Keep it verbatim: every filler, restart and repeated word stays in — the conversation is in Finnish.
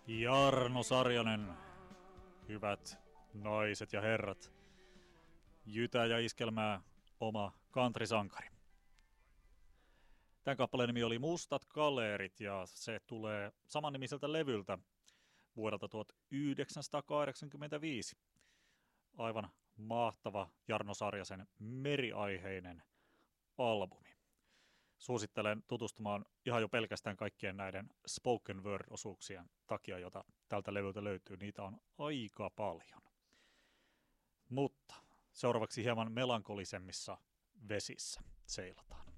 Jarno Sarjanen, hyvät naiset ja herrat, jytä ja iskelmää oma country-sankari. Tämän kappaleen nimi oli Mustat Kaleerit ja se tulee samannimiseltä levyltä vuodelta tuhatyhdeksänsataakahdeksankymmentäviisi. Aivan mahtava Jarno Sarjasen meriaiheinen albumi. Suosittelen tutustumaan ihan jo pelkästään kaikkien näiden spoken word-osuuksien takia, jota tältä levyltä löytyy. Niitä on aika paljon. Mutta seuraavaksi hieman melankolisemmissa vesissä seilataan.